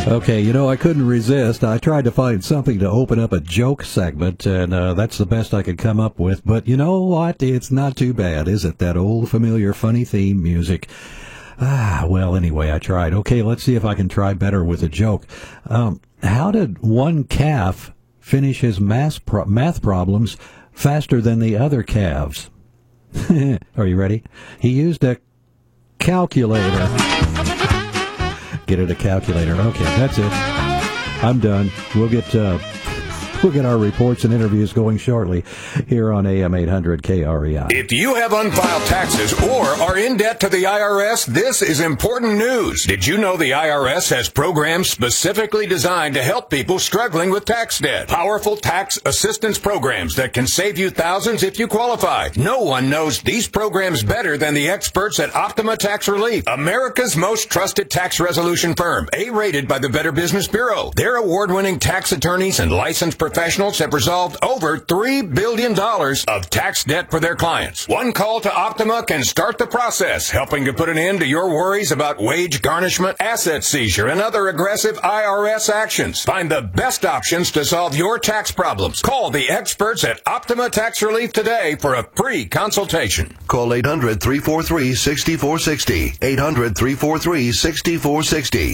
Okay, I couldn't resist. I tried to find something to open up a joke segment, and that's the best I could come up with. But you know what? It's not too bad, is it? That old familiar funny theme music. Well, anyway, I tried. Okay, let's see if I can try better with a joke. How did one calf finish his math problems faster than the other calves? Are you ready? He used a calculator. Get it, a calculator. Okay, that's it. I'm done. We'll get our reports and interviews going shortly here on AM 800 KREI. If you have unfiled taxes or are in debt to the IRS, this is important news. Did you know the IRS has programs specifically designed to help people struggling with tax debt? Powerful tax assistance programs that can save you thousands if you qualify. No one knows these programs better than the experts at Optima Tax Relief, America's most trusted tax resolution firm, A-rated by the Better Business Bureau. Their award-winning tax attorneys and licensed professionals have resolved over $3 billion of tax debt for their clients. One call to Optima can start the process, helping to put an end to your worries about wage garnishment, asset seizure, and other aggressive IRS actions. Find the best options to solve your tax problems. Call the experts at Optima Tax Relief today for a free consultation. Call 800-343-6460. 800-343-6460.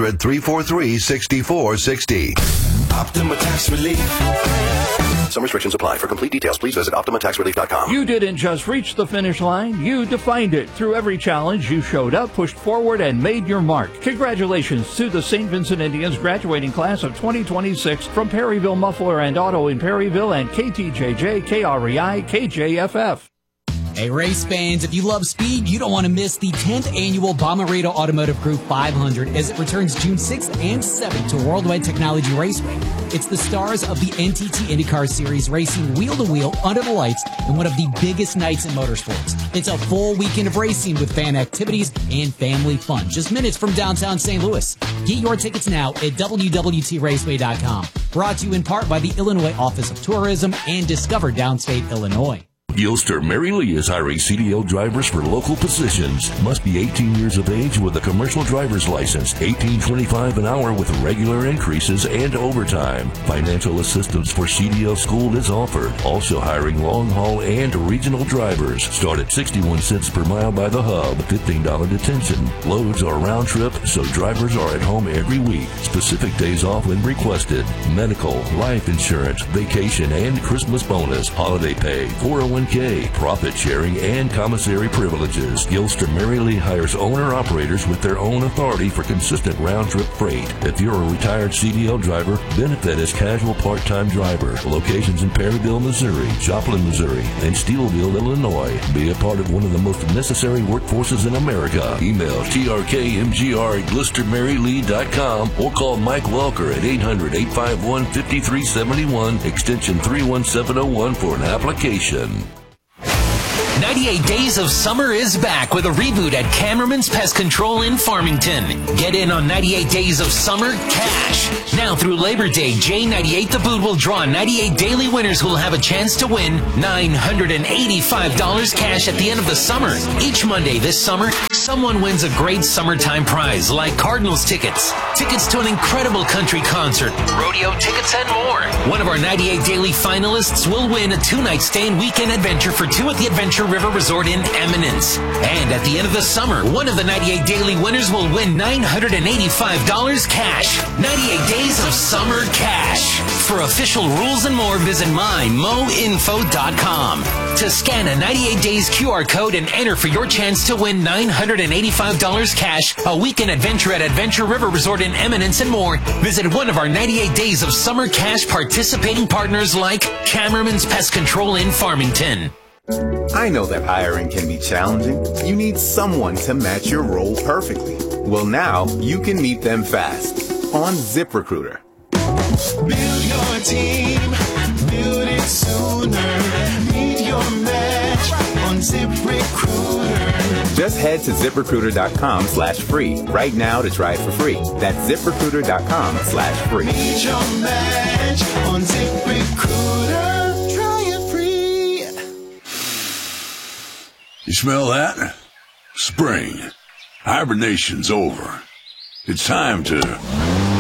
800-343-6460. Optima Tax Relief. Some restrictions apply. For complete details, please visit OptimaTaxRelief.com. You didn't just reach the finish line. You defined it. Through every challenge, you showed up, pushed forward, and made your mark. Congratulations to the St. Vincent Indians graduating class of 2026 from Perryville Muffler and Auto in Perryville and KTJJ, KREI, KJFF. Hey, race fans, if you love speed, you don't want to miss the 10th annual Bomarito Automotive Group 500 as it returns June 6th and 7th to Worldwide Technology Raceway. It's the stars of the NTT IndyCar Series racing wheel-to-wheel under the lights in one of the biggest nights in motorsports. It's a full weekend of racing with fan activities and family fun, just minutes from downtown St. Louis. Get your tickets now at WWTRaceway.com. Brought to you in part by the Illinois Office of Tourism and Discover Downstate Illinois. Gilster Mary Lee is hiring CDL drivers for local positions. Must be 18 years of age with a commercial driver's license. $18.25 an hour with regular increases and overtime. Financial assistance for CDL school is offered. Also hiring long haul and regional drivers. Start at 61 cents per mile by the hub. $15 detention. Loads are round trip, so drivers are at home every week. Specific days off when requested. Medical, life insurance, vacation, and Christmas bonus. Holiday pay, 401k, profit sharing, and commissary privileges. Gilster Mary Lee hires owner-operators with their own authority for consistent round-trip freight. If you're a retired CDL driver, benefit as casual part-time driver. Locations in Perryville, Missouri, Joplin, Missouri, and Steelville, Illinois. Be a part of one of the most necessary workforces in America. Email trkmgr@glistermarylee.com or call Mike Welker at 800-851-5371, extension 31701 for an application. 98 Days of Summer is back with a reboot at Cameraman's Pest Control in Farmington. Get in on 98 Days of Summer cash. Now through Labor Day, J98 The Boot will draw 98 daily winners who will have a chance to win $985 cash at the end of the summer. Each Monday this summer, someone wins a great summertime prize like Cardinals tickets, tickets to an incredible country concert, rodeo tickets, and more. One of our 98 daily finalists will win a 2-night stay and weekend adventure for two at the Adventure River Resort in Eminence. And at the end of the summer, one of the 98 daily winners will win $985 cash. 98 Days of Summer cash. For official rules and more, visit mymoinfo.com. To scan a 98 Days QR code and enter for your chance to win $985 cash, a weekend adventure at Adventure River Resort in Eminence, and more, visit one of our 98 Days of Summer cash participating partners like Cameraman's Pest Control in Farmington. I know that hiring can be challenging. You need someone to match your role perfectly. Well, now you can meet them fast on ZipRecruiter. Build your team, build it sooner. Meet your match on ZipRecruiter. Just head to ZipRecruiter.com/free right now to try it for free. That's ZipRecruiter.com/free. Meet your match on ZipRecruiter. Try it free. You smell that? Spring. Hibernation's over. It's time to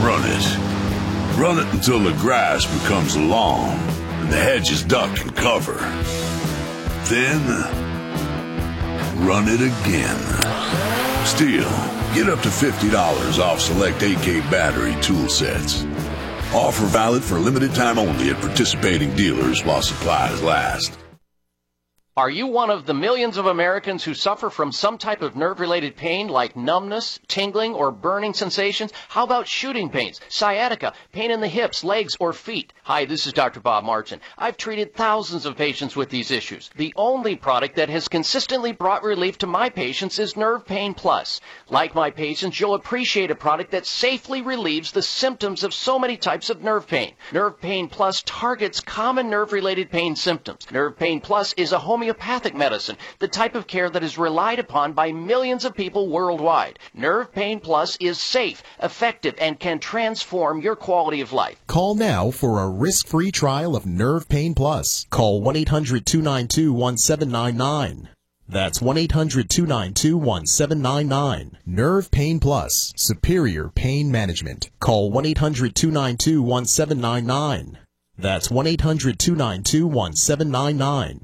run it. Run it until the grass becomes long and the hedges duck and cover. Then, run it again. Still, get up to $50 off select AK battery tool sets. Offer valid for limited time only at participating dealers while supplies last. Are you one of the millions of Americans who suffer from some type of nerve-related pain like numbness, tingling, or burning sensations? How about shooting pains, sciatica, pain in the hips, legs, or feet? Hi, this is Dr. Bob Martin. I've treated thousands of patients with these issues. The only product that has consistently brought relief to my patients is Nerve Pain Plus. Like my patients, you'll appreciate a product that safely relieves the symptoms of so many types of nerve pain. Nerve Pain Plus targets common nerve-related pain symptoms. Nerve Pain Plus is a homeopathic medicine, the type of care that is relied upon by millions of people worldwide. Nerve Pain Plus is safe, effective, and can transform your quality of life. Call now for a risk-free trial of Nerve Pain Plus. Call 1-800-292-1799. That's 1-800-292-1799. Nerve Pain Plus. Superior pain management. Call 1-800-292-1799. That's 1-800-292-1799.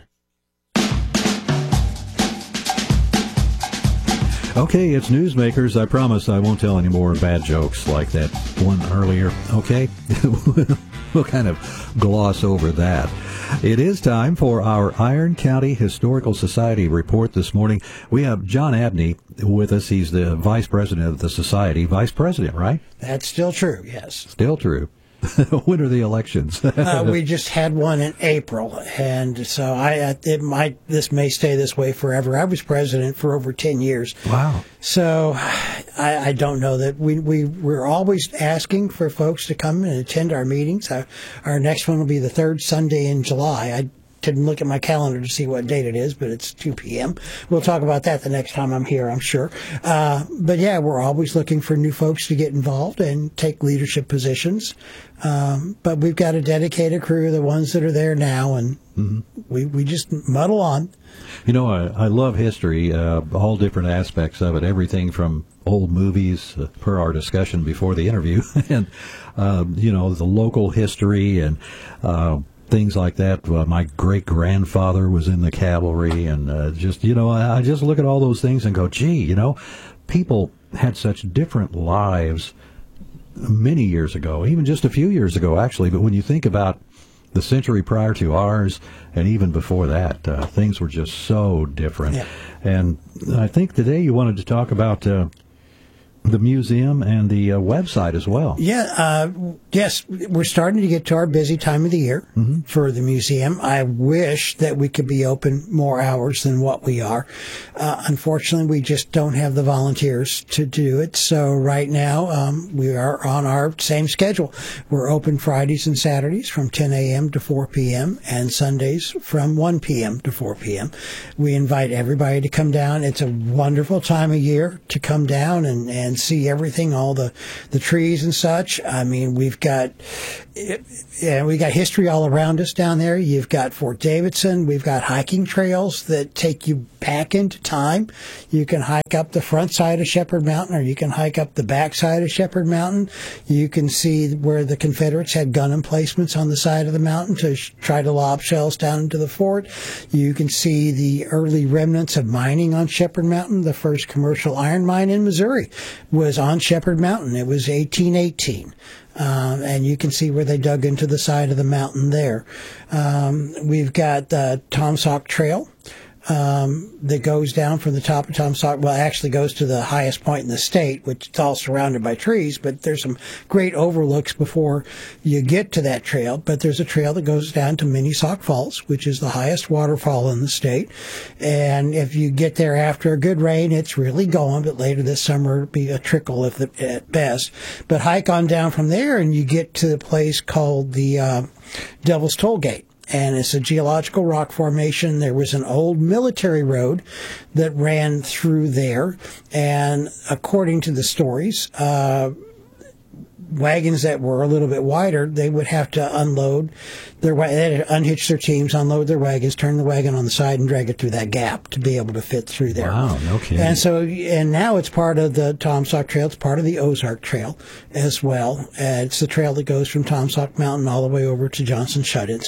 Okay, it's Newsmakers. I promise I won't tell any more bad jokes like that one earlier, okay? We'll kind of gloss over that. It is time for our Iron County Historical Society report this morning. We have John Abney with us. He's the vice president of the society. Vice president, right? That's still true, yes. Still true. When are the elections? We just had one in April, and so this may stay this way forever. I was president for over 10 years. Wow. So I don't know that we're always asking for folks to come and attend our meetings. Our next one will be the third Sunday in July. I didn't look at my calendar to see what date it is, but it's 2 p.m. We'll talk about that the next time I'm here, I'm sure. But yeah, we're always looking for new folks to get involved and take leadership positions. But we've got a dedicated crew, the ones that are there now, and we just muddle on. You know, I love history, all different aspects of it, everything from old movies, per our discussion before the interview, and, the local history and things like that. My great-grandfather was in the cavalry, and I just look at all those things and go, gee, people had such different lives many years ago, even just a few years ago, actually. But when you think about the century prior to ours, and even before that, things were just so different. Yeah. And I think today you wanted to talk about the museum and the website as well. Yeah, yes, we're starting to get to our busy time of the year for the museum. I wish that we could be open more hours than what we are. Unfortunately, we just don't have the volunteers to do it. So right now, we are on our same schedule. We're open Fridays and Saturdays from 10 a.m. to 4 p.m. and Sundays from 1 p.m. to 4 p.m. We invite everybody to come down. It's a wonderful time of year to come down and see everything, all the trees and such. I mean, we got history all around us down there. You've got Fort Davidson. We've got hiking trails that take you back into time. You can hike up the front side of Shepherd Mountain, or you can hike up the back side of Shepherd Mountain. You can see where the Confederates had gun emplacements on the side of the mountain to try to lob shells down into the fort. You can see the early remnants of mining on Shepherd Mountain. The first commercial iron mine in Missouri was on Shepherd Mountain. It was 1818. And you can see where they dug into the side of the mountain there. We've got the Tom Sauk Trail that goes down from the top of Tom Sauk. Well, it actually goes to the highest point in the state, which is all surrounded by trees, but there's some great overlooks before you get to that trail. But there's a trail that goes down to Mini Sauk Falls, which is the highest waterfall in the state. And if you get there after a good rain, it's really going, but later this summer it'll be a trickle at best. But hike on down from there and you get to a place called the Devil's Toll Gate. And it's a geological rock formation. There was an old military road that ran through there. And according to the stories, wagons that were a little bit wider, they would have to unload they had to unhitch their teams, unload their wagons, turn the wagon on the side, and drag it through that gap to be able to fit through there. Wow, no kidding. And now it's part of the Tomsock Trail. It's part of the Ozark Trail as well. It's the trail that goes from Tomsock Mountain all the way over to Johnson Shut-ins.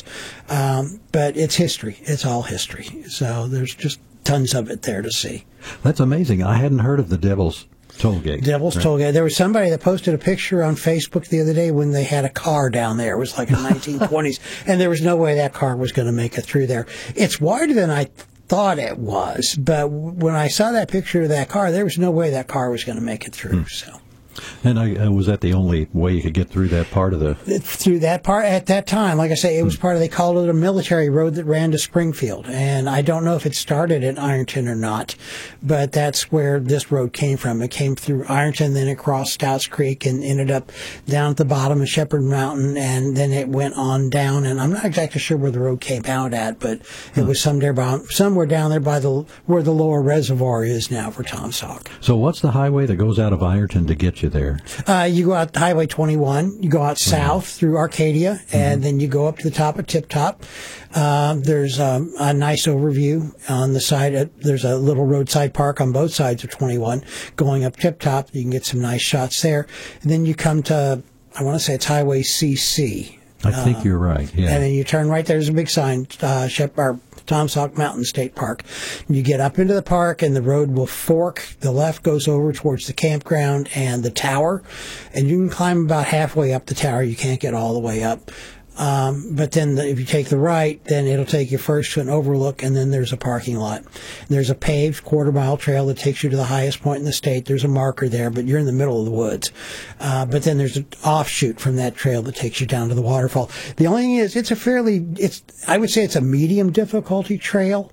But it's history. It's all history. So there's just tons of it there to see. That's amazing. I hadn't heard of the Devil's Tollgate. Devil's Tollgate. There was somebody that posted a picture on Facebook the other day when they had a car down there. It was like in the 1920s, and there was no way that car was going to make it through there. It's wider than I thought it was, but when I saw that picture of that car, there was no way that car was going to make it through. So. And was that the only way you could get through that part of the... Through that part, at that time, like I say, it was part of, they called it a military road that ran to Springfield. And I don't know if it started at Ironton or not, but that's where this road came from. It came through Ironton, then across Stouts Creek, and ended up down at the bottom of Shepherd Mountain, and then it went on down. And I'm not exactly sure where the road came out at, but it was somewhere down there by where the lower reservoir is now for Tomsock. So what's the highway that goes out of Ironton to get you there? You go out Highway 21, you go out south through Arcadia, and then you go up to the top of Tip Top. There's a nice overview on the side. There's a little roadside park on both sides of 21 going up Tip Top. You can get some nice shots there. And then you come to, I want to say it's Highway CC. I think you're right, yeah. And then you turn right, there's a big sign, Tomsock Mountain State Park. You get up into the park, and the road will fork. The left goes over towards the campground and the tower, and you can climb about halfway up the tower. You can't get all the way up. But then if you take the right, then it'll take you first to an overlook, and then there's a parking lot. There's a paved quarter-mile trail that takes you to the highest point in the state. There's a marker there, but you're in the middle of the woods. But then there's an offshoot from that trail that takes you down to the waterfall. The only thing is, I would say it's a medium difficulty trail,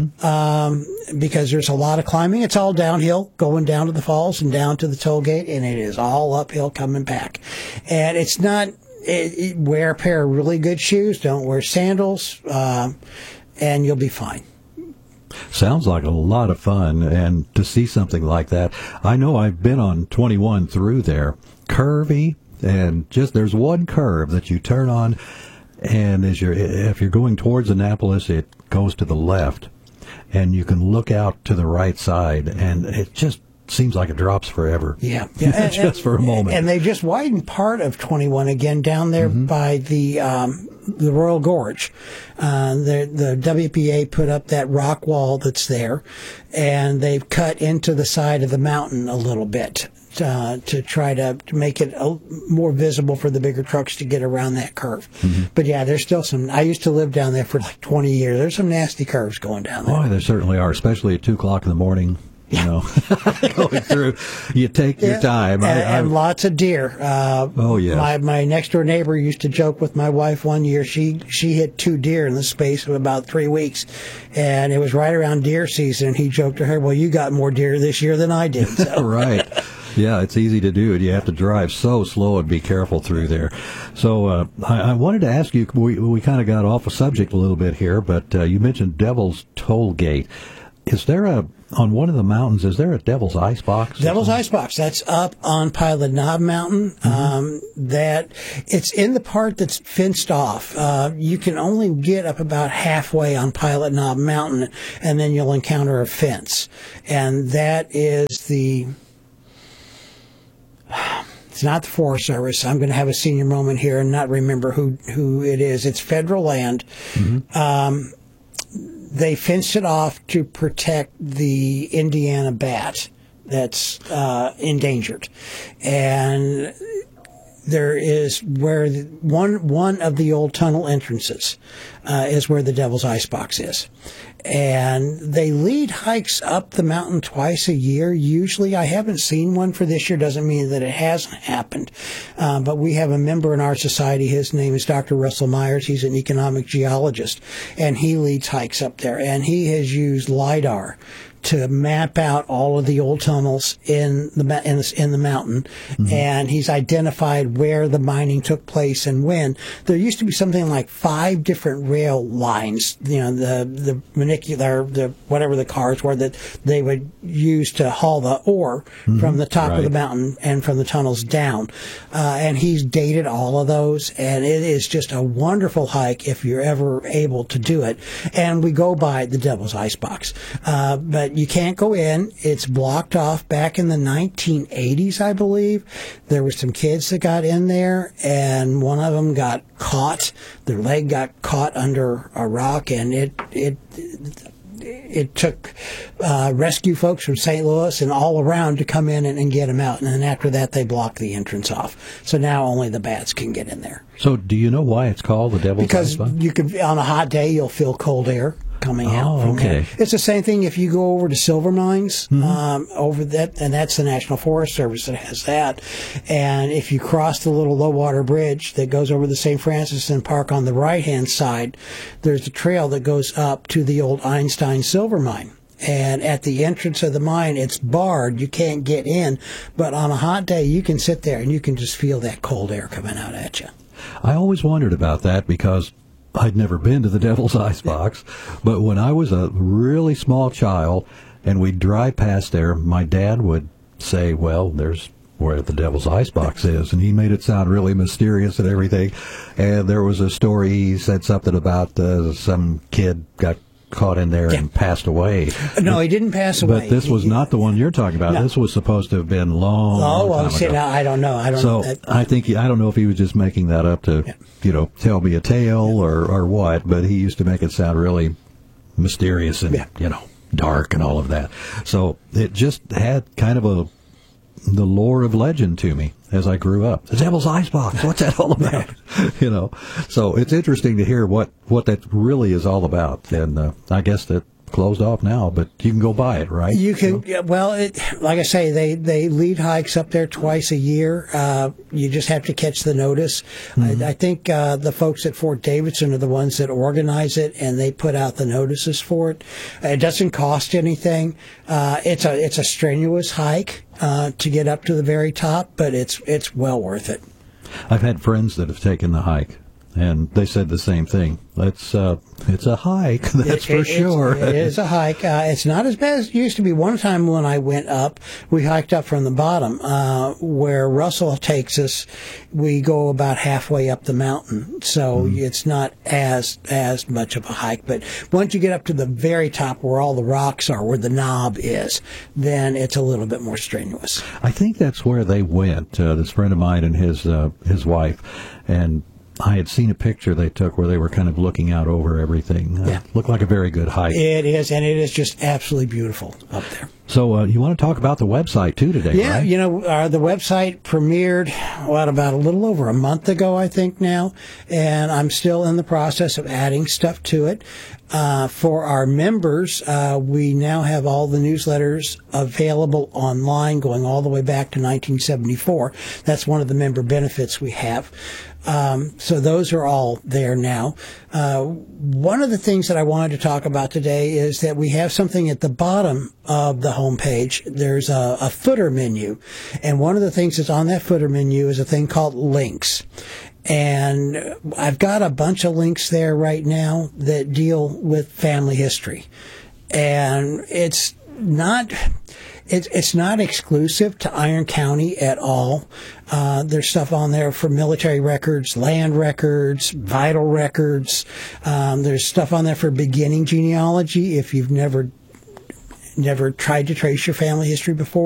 because there's a lot of climbing. It's all downhill, going down to the falls and down to the toll gate, and it is all uphill coming back. And it's not... wear a pair of really good shoes. Don't wear sandals, and you'll be fine. Sounds like a lot of fun, and to see something like that. I know I've been on 21 through there. Curvy, and just there's one curve that you turn on, and if you're going towards Annapolis, it goes to the left, and you can look out to the right side, and it just seems like it drops forever. Yeah. Just for a moment. And they just widened part of 21 again down there by the Royal Gorge. The WPA put up that rock wall that's there, and they've cut into the side of the mountain a little bit to try to make it more visible for the bigger trucks to get around that curve. But yeah, there's still some. I used to live down there for like 20 years. There's some nasty curves going down there. Oh, there certainly are, especially at 2 o'clock in the morning. Going through, you take your time. And lots of deer. Oh, yes. My next door neighbor used to joke with my wife one year. She hit 2 deer in the space of about 3 weeks, and it was right around deer season. And he joked to her, "Well, you got more deer this year than I did." So. Right. Yeah, it's easy to do it. You have to drive so slow and be careful through there. So I wanted to ask you, we kind of got off the subject a little bit here, but you mentioned Devil's Tollgate. Is there on one of the mountains, is there a Devil's Icebox? Devil's Icebox. That's up on Pilot Knob Mountain. That it's in the part that's fenced off. You can only get up about halfway on Pilot Knob Mountain, and then you'll encounter a fence. And that is it's not the Forest Service. I'm going to have a senior moment here and not remember who it is. It's federal land. They fenced it off to protect the Indiana bat that's endangered. And there is where one of the old tunnel entrances is where the Devil's Icebox is. And they lead hikes up the mountain twice a year. Usually, I haven't seen one for this year. Doesn't mean that it hasn't happened. But we have a member in our society. His name is Dr. Russell Myers. He's an economic geologist, and he leads hikes up there. And he has used LIDAR to map out all of the old tunnels in the mountain, and he's identified where the mining took place and when. There used to be something like 5 different rail lines, the manicular, whatever the cars were that they would use to haul the ore from the top of the mountain and from the tunnels down. And he's dated all of those, and it is just a wonderful hike if you're ever able to do it. And we go by the Devil's Icebox. But you can't go in. It's blocked off. Back in the 1980s, I believe, there were some kids that got in there, and one of them got caught. Their leg got caught under a rock, and it took rescue folks from St. Louis and all around to come in and get him out. And then after that, they blocked the entrance off. So now only the bats can get in there. So do you know why it's called the Devil's Icebox? Because you could, on a hot day, you'll feel cold air coming out from there. It's the same thing if you go over to silver mines, over that, and that's the National Forest Service that has that. And if you cross the little low water bridge that goes over the St. Francis and Park on the right-hand side, there's a trail that goes up to the old Einstein silver mine. And at the entrance of the mine, it's barred. You can't get in. But on a hot day, you can sit there and you can just feel that cold air coming out at you. I always wondered about that because I'd never been to the Devil's Icebox, but when I was a really small child and we'd drive past there, my dad would say, well, there's where the Devil's Icebox is, and he made it sound really mysterious and everything. And there was a story, he said something about some kid got caught in there and passed away. No, he didn't pass away. But this was not the one you're talking about. No. This was supposed to have been long time ago. Now, I don't know. I don't know. I don't know if he was just making that up to, tell me a tale or what, but he used to make it sound really mysterious and, dark and all of that. So it just had kind of the lore of legend to me as I grew up. The Devil's Icebox, what's that all about? So it's interesting to hear what that really is all about. And I guess that closed off now, but you can go by it, right? You can. Well, like I say, they lead hikes up there twice a year. You just have to catch the notice. I think the folks at Fort Davidson are the ones that organize it, and they put out the notices for it. It doesn't cost anything. It's a strenuous hike to get up to the very top, but it's well worth it. I've had friends that have taken the hike, and they said the same thing. It's a hike, that's for sure. It is a hike. It's not as bad as it used to be. One time when I went up, we hiked up from the bottom. Where Russell takes us, we go about halfway up the mountain. So it's not as much of a hike. But once you get up to the very top where all the rocks are, where the knob is, then it's a little bit more strenuous. I think that's where they went, this friend of mine and his wife. And I had seen a picture they took where they were kind of looking out over everything. Looked like a very good hike. It is, and it is just absolutely beautiful up there. So you want to talk about the website, too, today, right? Yeah, the website premiered, about a little over a month ago, I think now, and I'm still in the process of adding stuff to it. For our members, we now have all the newsletters available online going all the way back to 1974. That's one of the member benefits we have. So those are all there now. One of the things that I wanted to talk about today is that we have something at the bottom of the homepage. There's a footer menu. And one of the things that's on that footer menu is a thing called links. And I've got a bunch of links there right now that deal with family history. And it's not exclusive to Iron County at all. There's stuff on there for military records, land records, vital records. There's stuff on there for beginning genealogy if you've never tried to trace your family history before.